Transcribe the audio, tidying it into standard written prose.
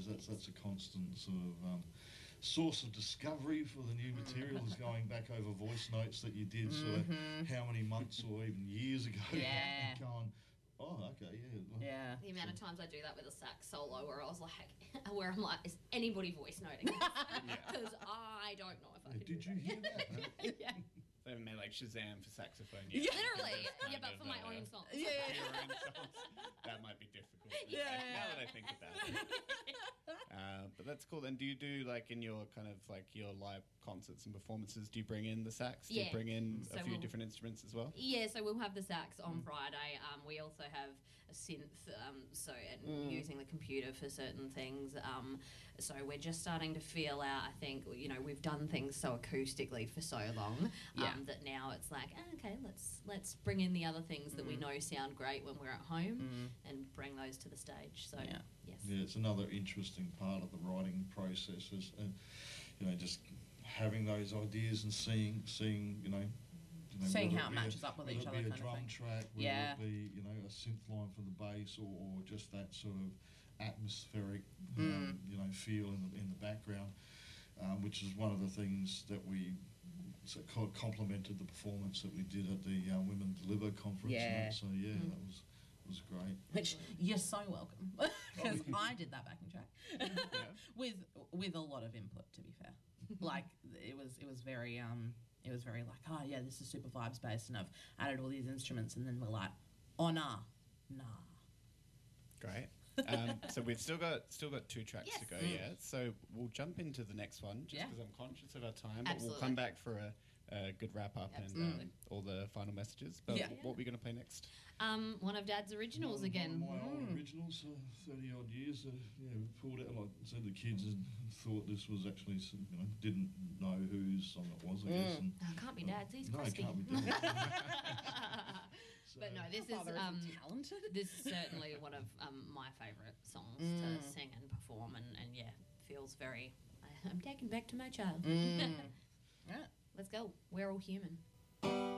suppose that's a constant sort of source of discovery for the new material, is going back over voice notes that you did sort of how many months or even years ago. Yeah. And going, oh, okay, yeah. Yeah. The amount of times I do that with a sax solo where I was like, where I'm like, is anybody voice noting this? Because I don't know if I can Did do you hear that? Huh? yeah. They haven't made like Shazam for saxophone Yeah. yet. Literally. Kind Yeah, but of, for my own songs. Yeah. your own songs. That might be difficult. Yeah. Now that I think about it. But that's cool. Then do you do like in your kind of like your live concerts and performances, do you bring in the sax? Do you Yeah. bring in So a few we'll- different instruments as well? Yeah, so we'll have the sax on Friday. We also have a synth, using the computer for certain things. So we're just starting to feel out. I think we've done things so acoustically for so long that now it's like okay, let's bring in the other things that we know sound great when we're at home and bring those to the stage. So yes, Yeah, it's another interesting part of the writing process is, just having those ideas and seeing Seeing whether how it be matches up with whether each it other be a kind of drum thing. track, whether it be a synth line for the bass, or just that sort of atmospheric feel in the background, which is one of the things that we complemented the performance that we did at the Women Deliver conference. Yeah. So that was great. Which you're so welcome, because I did that backing track with a lot of input. To be fair, like it was very like, oh yeah, this is super vibes based, and I've added all these instruments, and then we're like, oh nah. Great. So we've still got 2 tracks to go. Yeah. So we'll jump into the next one just because I'm conscious of our time. But we'll come back for a good wrap up and all the final messages. But what are we going to play next? one of Dad's originals again. One of my old originals, 30 odd years. Pulled out. Like I said, the kids had thought this was actually, didn't know whose song it was. I guess. And, Oh, it can't be Dad's. He's no, it crispy. can't be Dad's. But no, this is talented. this is certainly one of my favourite songs to sing and perform, and feels very. I'm taken back to my childhood. Yeah. Let's go. We're all human.